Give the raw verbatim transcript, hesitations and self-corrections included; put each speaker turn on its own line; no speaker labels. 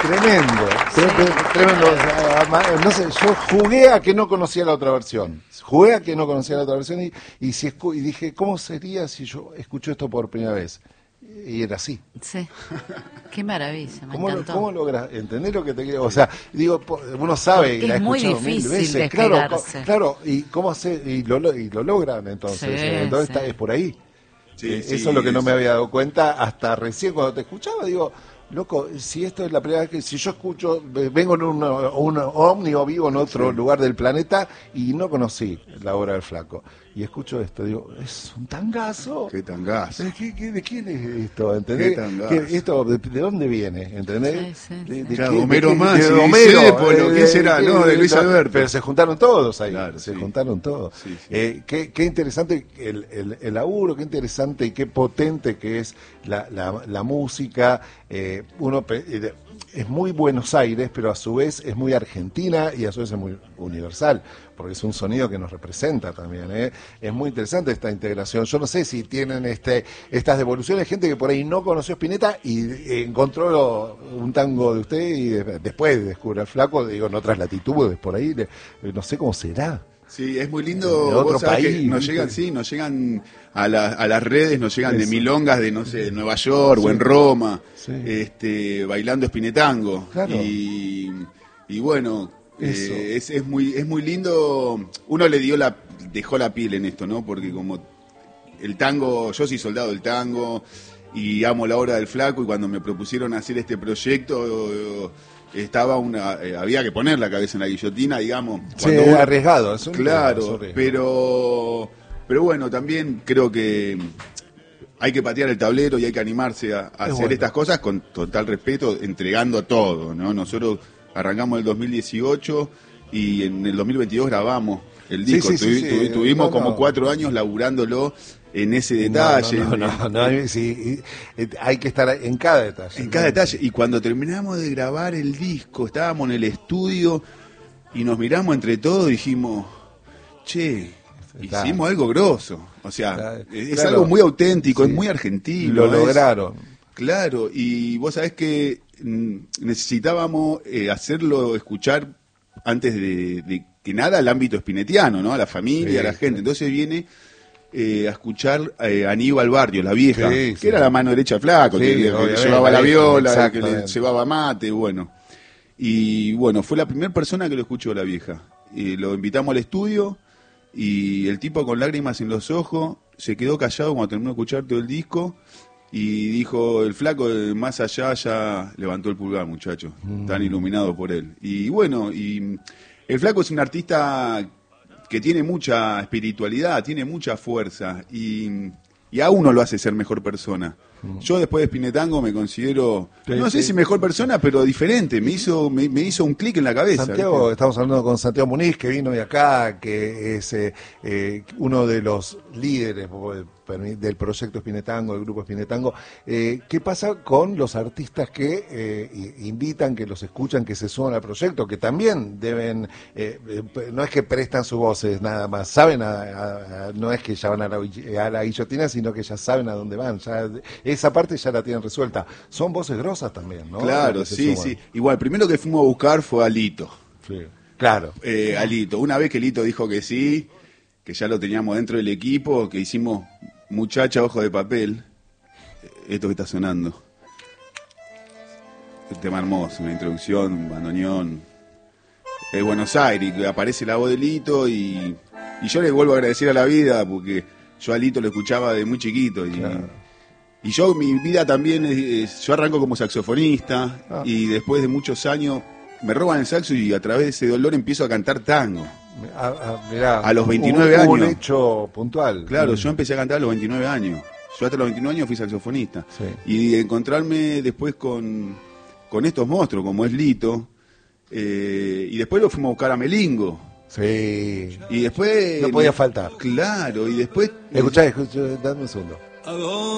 Tremendo,
Sí.
tre- tremendo. O sea, ma- no sé, yo jugué a que no conocía la otra versión. Jugué a que no conocía la otra versión y, y, si escu- y dije, ¿cómo sería si yo escucho esto por primera vez? Y era así.
Sí. Qué maravilla, me
¿Cómo, lo-
encantó.
¿Cómo logras? ¿Entendés lo que te quiero? O sea, digo, po- uno sabe
Porque
y la ha
es muy
escuchado mil
difícil
veces. Claro, co-
despegarse.
claro, y cómo hace, y lo, lo- y lo logran entonces.
Sí,
eh, entonces
sí.
está- es por ahí.
Sí,
Eh,
sí,
eso es lo que no
es-
me había dado cuenta hasta recién cuando te escuchaba. Digo, loco, si esto es la primera vez que, si yo escucho, eh, vengo en un, un ovni o vivo en otro
Sí.
lugar del planeta y no conocí la obra del Flaco, y escucho esto, digo, es un tangazo.
Qué tangazo.
¿De, qué- qué- de quién es esto? ¿Entendés?
Qué tangazo.
¿Qué- esto, de, de dónde viene? ¿Entendés?
Sí, sí,
De-
sí.
de
Claro,
qué- de
Homero
qué-
Mansi,
de Homero,
Discépolo,
eh,
¿quién será?
de-
No, de Luis
no,
Alberto.
Pero se juntaron todos ahí,
Claro,
se
sí.
juntaron todos.
Sí, sí.
Eh, qué, qué interesante el, el, el laburo, qué interesante y qué potente que es la, la, la música. Eh, uno pe- eh, es muy Buenos Aires, pero a su vez es muy argentina y a su vez es muy universal, porque es un sonido que nos representa también. ¿eh? Es muy interesante esta integración. Yo no sé si tienen este estas devoluciones, gente que por ahí no conoció Spinetta y eh, encontró lo- un tango de usted y de- después descubre al Flaco, digo, en otras latitudes, por ahí, le- no sé cómo será.
Sí, es muy lindo.
De otro
Vos sabés que
país,
nos
¿viste?
llegan, sí, nos llegan a, la- a las redes, nos llegan de
Eso.
milongas de, no sé, de Nueva York
Sí.
o en Roma,
Sí.
este, bailando espinetango.
Claro.
Y, y bueno,
Eso.
eh, es, es muy es muy lindo. Uno le dio la dejó la piel en esto, ¿no? Porque como el tango, yo soy soldado del tango y amo la obra del Flaco, y cuando me propusieron hacer este proyecto estaba una eh, había que poner la cabeza en la guillotina, digamos.
Sí,
Cuando uno-
arriesgado. Es un
Claro,
es un riesgo.
pero pero bueno, también creo que hay que patear el tablero y hay que animarse a, a hacer
bueno.
estas cosas con total respeto, entregando todo, ¿no? Nosotros arrancamos el dos mil dieciocho y en el dos mil veintidós grabamos el
Sí,
disco.
sí, sí,
Tuvi-
sí.
tuvi- Tuvimos
No,
como
no.
cuatro años laburándolo en ese detalle.
No, no,
en-
no, no, no, hay- sí, y- y- hay que estar en cada detalle.
En cada detalle. Y cuando terminamos de grabar el disco, estábamos en el estudio y nos miramos entre todos y dijimos, che,
Está.
hicimos algo grosso. O sea,
Claro.
es
Claro.
algo muy auténtico,
Sí.
es muy argentino.
Lo
es-
lograron.
Claro, y vos sabés que mm, necesitábamos eh, hacerlo escuchar antes de, de que nada al ámbito espinetiano, ¿no? A la familia,
Sí,
a la gente.
sí.
Entonces viene eh, a escuchar eh, a Aníbal Barrio, la vieja,
Sí,
que
sí.
era la mano derecha de Flaco,
Sí,
que, que
obviamente,
llevaba la
la vieja,
viola, que le
exactamente.
llevaba mate, bueno. Y bueno, fue la primera persona que lo escuchó, la vieja. Y lo invitamos al estudio y el tipo con lágrimas en los ojos se quedó callado cuando terminó de escuchar todo el disco y dijo, el Flaco de más allá ya levantó el pulgar, muchachos, están iluminados por él. Y bueno, y el Flaco es un artista que tiene mucha espiritualidad, tiene mucha fuerza y, y a uno lo hace ser mejor persona. Yo después de Spinetango me considero,
Sí,
no sé
sí.
si mejor persona, pero diferente. Me hizo me, me hizo un clic en la cabeza.
Santiago,
¿viste?
estamos hablando con Santiago Muniz, que vino de acá, que es eh, eh, uno de los líderes eh, del proyecto Spinetango, del grupo Spinetango. Eh, ¿Qué pasa con los artistas que eh, invitan, que los escuchan, que se suman al proyecto, que también deben, eh, eh, no es que prestan sus voces nada más, saben, a, a- a- no es que ya van a la, a la guillotina, sino que ya saben a dónde van, ya, esa parte ya la tienen resuelta. Son voces grosas también, ¿no?
Claro,
Las que se
sí,
suman.
sí. Igual, primero que fuimos a buscar fue a Lito.
Sí. Claro.
Eh, a Lito. Una vez que Lito dijo que sí, que ya lo teníamos dentro del equipo, que hicimos Muchacha Ojo de Papel, eh, esto que está sonando. Un tema hermoso, una introducción, un bandoneón. De Buenos Aires, que aparece la voz de Lito y, y yo le vuelvo a agradecer a la vida porque yo a Lito lo escuchaba de muy chiquito y,
Claro.
y yo mi vida también, es- es- yo arranco como saxofonista
Ah.
y después de muchos años me roban el saxo y a través de ese dolor empiezo a cantar tango.
A, a- mirá,
A los veintinueve
un, Un
años.
hecho puntual.
Claro,
Mm.
yo empecé a cantar a los veintinueve años. Yo hasta los veintinueve años fui saxofonista.
Sí.
Y de encontrarme después con, con estos monstruos como es Lito, eh, y después lo fuimos a buscar a Melingo.
Sí.
Y después...
No podía faltar.
Claro, y después...
Escuchá, escuchá, dame un segundo.